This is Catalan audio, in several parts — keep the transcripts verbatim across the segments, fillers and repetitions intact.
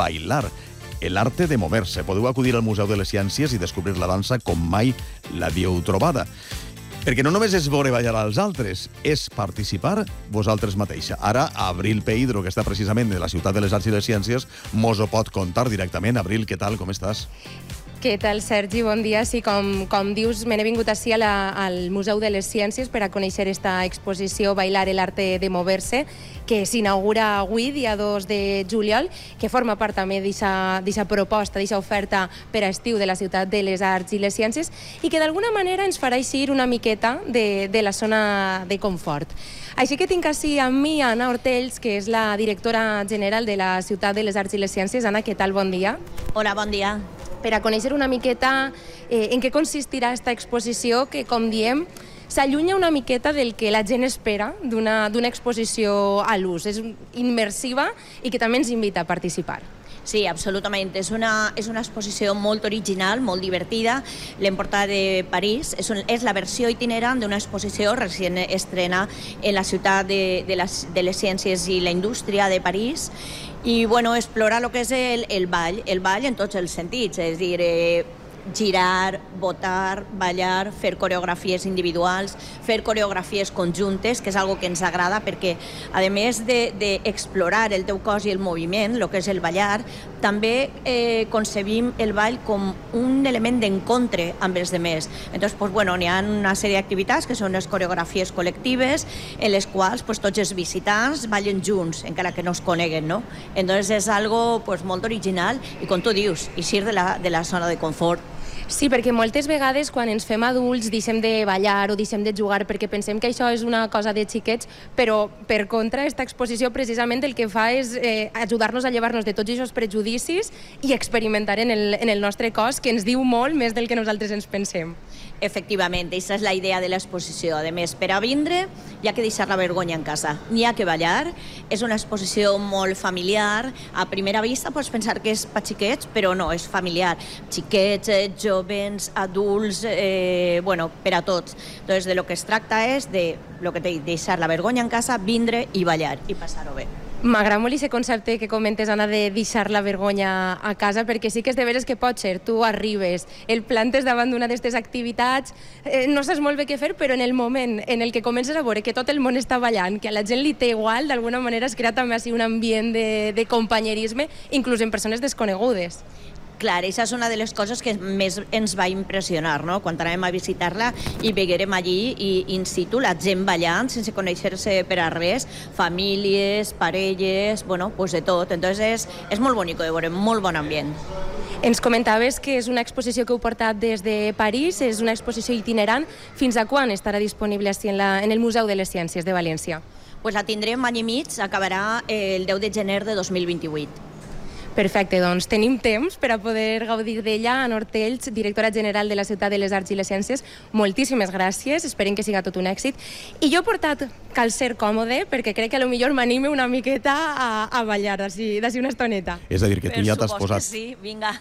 Bailar, el arte de moverse. Podeu acudir al Museu de les Ciències i descobrir la dansa com mai l'havíeu trobada. Perquè no només és veure ballar als altres, és participar vosaltres mateixa. Ara, Abril Peidro, que està precisament de la Ciutat de les Arts i les Ciències, mos ho pot contar directament. Abril, què tal? Com estàs? Què tal, Sergi? Bon dia. Sí, com, com dius, me n'he vingut ací a la, al Museu de les Ciències per a conèixer esta exposició Bailar el arte de moverse, que s'inaugura avui, dia dos de juliol, que forma part també d'aquesta proposta, d'aquesta oferta per a estiu de la Ciutat de les Arts i les Ciències, i que d'alguna manera ens farà eixir una miqueta de, de la zona de confort. Així que tinc ací amb mi Anna Ortells, que és la directora general de la Ciutat de les Arts i les Ciències. Anna, què tal? Bon dia. Hola, bon dia. Per a conèixer una miqueta eh, en què consistirà aquesta exposició, que, com diem, s'allunya una miqueta del que la gent espera d'una d'una exposició a l'ús. És immersiva i que també ens invita a participar. Sí, absolutament. És una, és una exposició molt original, molt divertida. L'hem portat de París. És, un, és la versió itinerant d'una exposició recient estrena en la Ciutat de, de, les, de les Ciències i la Indústria de París. I, bueno, explorar el que és el, el ball, el ball en tots els sentits, és a dir, eh, girar, botar, ballar, fer coreografies individuals, fer coreografies conjuntes, que és algo que ens agrada perquè, a més d'explorar de, el teu cos i el moviment, el que és el ballar, també eh, concebim el ball com un element d'encontre amb els demés. Entonces, pues, bueno, n'hi ha una sèrie d'activitats que són les coreografies col·lectives, en les quals pues, tots els visitants ballen junts, encara que no es coneguen, no? Entonces és algo pues, molt original i, com tu dius, eixir de la, de la zona de confort. Sí, perquè moltes vegades quan ens fem adults deixem de ballar o deixem de jugar perquè pensem que això és una cosa de xiquets, però per contra aquesta exposició precisament el que fa és eh, ajudar-nos a llevar-nos de tots aquests prejudicis i experimentar en el, en el nostre cos, que ens diu molt més del que nosaltres ens pensem. Efectivament, aquesta és la idea de l'exposició. A més, per a vindre hi ha que deixar la vergonya en casa. N'hi ha que ballar. És una exposició molt familiar. A primera vista pots pensar que és per xiquets, però no, és familiar. Xiquets, eh, joves, adults, eh, bueno, per a tots. Entonces, de lo que es tracta és de lo que t'he dit, deixar la vergonya en casa, vindre i ballar i passar-ho bé. M'agrada molt aquest concepte que comentes, Anna, de deixar la vergonya a casa, perquè sí que és de veres que pot ser. Tu arribes, el plantes davant d'una d'aquestes activitats, eh, no saps molt bé què fer, però en el moment en el que comences a veure que tot el món està ballant, que a la gent li té igual, d'alguna manera es crea també així un ambient de, de companyerisme, inclús en persones desconegudes. Clar, això és una de les coses que més ens va impressionar, no? Quan anàvem a visitar-la i veiem allí i in situ la gent ballant sense conèixer-se per a res, famílies, parelles, bueno, pues de tot. Entonces és, és molt bonic de veure, molt bon ambient. Ens comentaves que és una exposició que heu portat des de París, és una exposició itinerant. Fins a quan estarà disponible en, la, en el Museu de les Ciències de València? Pues la tindrem any i mig, acabarà el deu de gener de dos mil vint-i-vuit. Perfecte, doncs tenim temps per a poder gaudir d'ella. Anna Ortells, directora general de la Ciutat de les Arts i les Ciències, moltíssimes gràcies, esperem que siga tot un èxit. I jo he portat calcer còmode perquè crec que potser m'anime una miqueta a, a ballar d'ací una estoneta. És a dir, que tu ja t'has posat... Per supost que sí, vinga.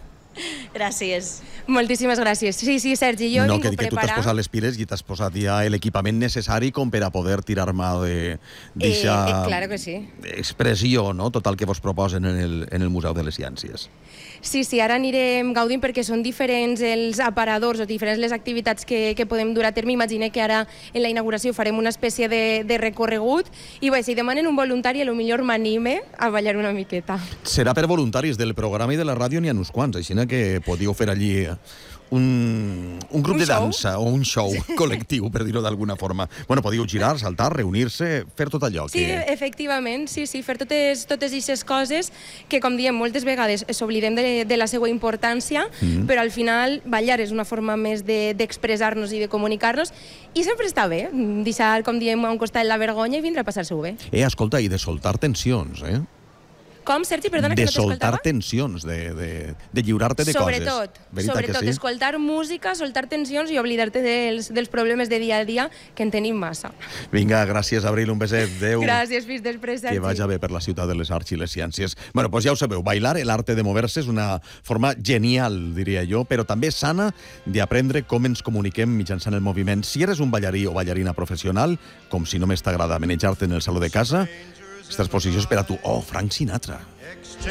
Gràcies. Moltíssimes gràcies. Sí, sí, Sergi, jo no, he vingut que, que tu t'has posat les piles i t'has posat ja l'equipament necessari com per a poder tirar-me d'aquesta eh, eh, claro que sí. expressió, no? Tot el que vos proposen en el, en el Museu de les Ciències. Sí, sí, ara anirem gaudint perquè són diferents els aparadors o diferents les activitats que, que podem dur a terme. Imagina que ara en la inauguració farem una espècie de, de recorregut i bé, si demanen un voluntari, potser m'anime a ballar una miqueta. Serà per voluntaris del programa i de la ràdio, n'hi ha uns quants, així que podíeu fer allí un, un grup un de show? dansa o un show col·lectiu, per dir-ho d'alguna forma. Bueno, podíeu girar, saltar, reunir-se, fer tot allò. Sí, que... efectivament, sí, sí, fer totes totes aquestes coses que, com diem, moltes vegades s'oblidem de, de la seva importància, mm-hmm. però al final ballar és una forma més d'expressar-nos de, i de comunicar-nos, i sempre està bé deixar, com diem, a un costat la vergonya i vindre a passar-s'ho bé. Eh, escolta, i de soltar tensions, eh? Com, Sergi? Perdona, que no t'escoltava. De soltar tensions, de, de, de lliurar-te de sobretot, coses. Veritat sobretot, que sí? escoltar música, soltar tensions i oblidar-te dels, dels problemes de dia a dia, que en tenim massa. Vinga, gràcies, Abril, un beset. Adéu. Gràcies, fins després, Sergi. Que vaja bé per la Ciutat de les Arts i les Ciències. Bueno, doncs ja ho sabeu, bailar, el arte de moverse, és una forma genial, diria jo, però també sana d'aprendre com ens comuniquem mitjançant el moviment. Si eres un ballarí o ballarina professional, com si només t'agrada manejar-te en el saló de casa, aquesta exposició és per a tu. Oh, Frank Sinatra.